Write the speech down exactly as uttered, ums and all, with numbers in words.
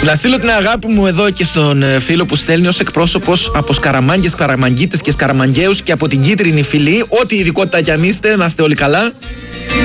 Να στείλω την αγάπη μου εδώ και στον φίλο που στέλνει ως εκπρόσωπος από σκαραμάγκες, σκαραμαγκίτες και σκαραμαγκαίους και από την κίτρινη φυλή. Ό,τι ειδικότητα κι αν είστε, να είστε όλοι καλά.